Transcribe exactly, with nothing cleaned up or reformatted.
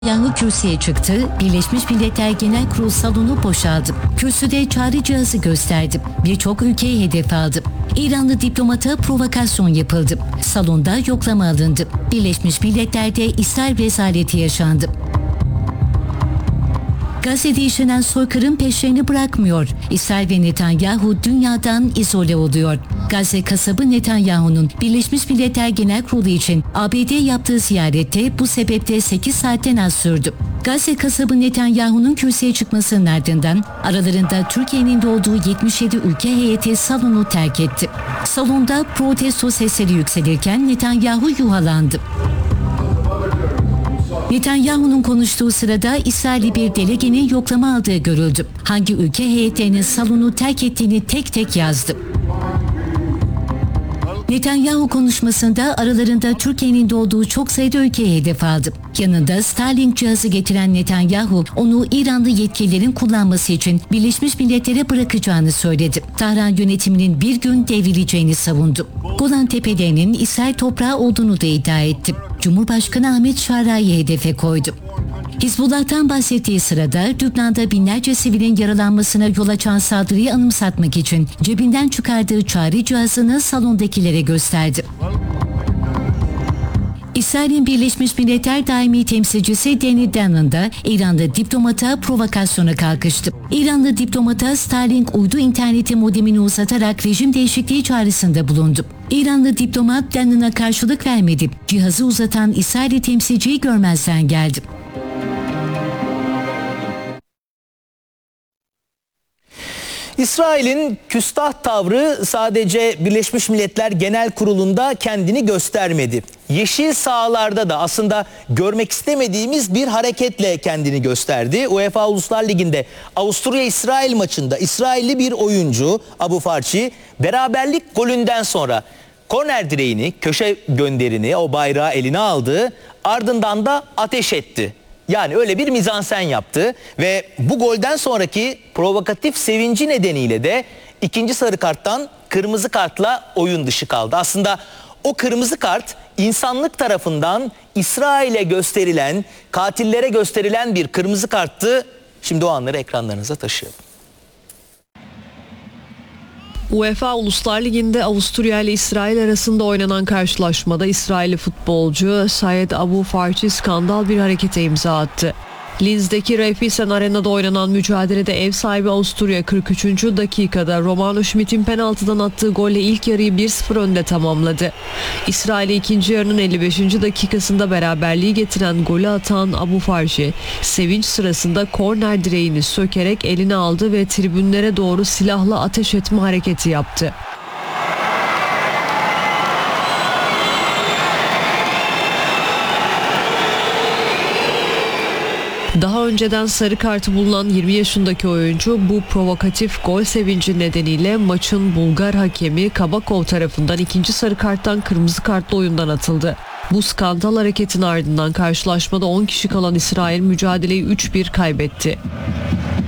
Netanyahu kürsüye çıktı, Birleşmiş Milletler Genel Kurulu salonu boşaldı. Kürsüde çağrı cihazı gösterdi. Birçok ülkeyi hedef aldı. İranlı diplomata provokasyon yapıldı. Salonda yoklama alındı. Birleşmiş Milletler'de İsrail rezaleti yaşandı. Gazze'de işlenen soykırım peşlerini bırakmıyor. İsrail ve Netanyahu dünyadan izole oluyor. Gazze kasabı Netanyahu'nun Birleşmiş Milletler Genel Kurulu için A B D'ye yaptığı ziyarette bu sebeple sekiz saatten az sürdü. Gazze kasabı Netanyahu'nun kürsüye çıkmasının ardından aralarında Türkiye'nin de olduğu yetmiş yedi ülke heyeti salonu terk etti. Salonda protesto sesleri yükselirken Netanyahu yuhalandı. Netanyahu'nun konuştuğu sırada İsrailli bir delegenin yoklama aldığı görüldü. Hangi ülke heyetlerinin salonu terk ettiğini tek tek yazdı. Netanyahu konuşmasında aralarında Türkiye'nin de olduğu çok sayıda ülkeye hedef aldı. Yanında Starlink cihazı getiren Netanyahu, onu İranlı yetkililerin kullanması için Birleşmiş Milletler'e bırakacağını söyledi. Tahran yönetiminin bir gün devrileceğini savundu. Golan Tepelerinin İsrail toprağı olduğunu da iddia etti. Cumhurbaşkanı Ahmet Şara'yı hedefe koydu. Hizbullah'tan bahsettiği sırada Lübnan'da binlerce sivilin yaralanmasına yol açan saldırıyı anımsatmak için cebinden çıkardığı çağrı cihazını salondakilere gösterdi. İsrail'in Birleşmiş Milletler Daimi Temsilcisi Danny Danon da İranlı diplomata provokasyona kalkıştı. İranlı diplomata Starlink uydu interneti modemini uzatarak rejim değişikliği çağrısında bulundu. İranlı diplomat Danon'a karşılık vermedi. Cihazı uzatan İsrailli temsilciyi görmezden geldi. İsrail'in küstah tavrı sadece Birleşmiş Milletler Genel Kurulu'nda kendini göstermedi. Yeşil sahalarda da aslında görmek istemediğimiz bir hareketle kendini gösterdi. UEFA Uluslar Ligi'nde Avusturya-İsrail maçında İsrailli bir oyuncu Abu Farchi beraberlik golünden sonra korner direğini, köşe gönderini, o bayrağı eline aldı, ardından da ateş etti. Yani öyle bir mizansen yaptı ve bu golden sonraki provokatif sevinci nedeniyle de ikinci sarı karttan kırmızı kartla oyun dışı kaldı. Aslında o kırmızı kart insanlık tarafından İsrail'e gösterilen, katillere gösterilen bir kırmızı karttı. Şimdi o anları ekranlarınıza taşıyalım. UEFA Uluslar Ligi'nde Avusturya ile İsrail arasında oynanan karşılaşmada İsrailli futbolcu Sayed Abu Farchi skandal bir harekete imza attı. Linz'deki Raiffeisen Arena'da oynanan mücadelede ev sahibi Avusturya kırk üçüncü dakikada Romano Schmidt'in penaltıdan attığı golle ilk yarıyı bir sıfır önde tamamladı. İsrail'e ikinci yarının elli beşinci dakikasında beraberliği getiren golü atan Abu Farchi, sevinç sırasında korner direğini sökerek eline aldı ve tribünlere doğru silahla ateş etme hareketi yaptı. Daha önceden sarı kartı bulunan yirmi yaşındaki oyuncu bu provokatif gol sevinci nedeniyle maçın Bulgar hakemi Kabakov tarafından ikinci sarı karttan kırmızı kartla oyundan atıldı. Bu skandal hareketin ardından karşılaşmada on kişi kalan İsrail mücadeleyi üç bir kaybetti.